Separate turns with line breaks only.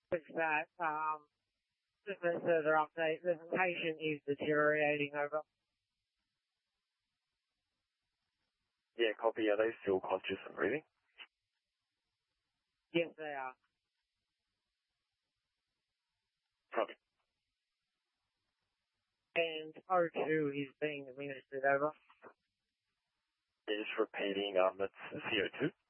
With that, just a further update, the patient is deteriorating over.
Yeah, copy. Are they still conscious and breathing?
Yes, they are.
Copy.
And O2 is being administered over.
Yeah, just repeating, that's CO2.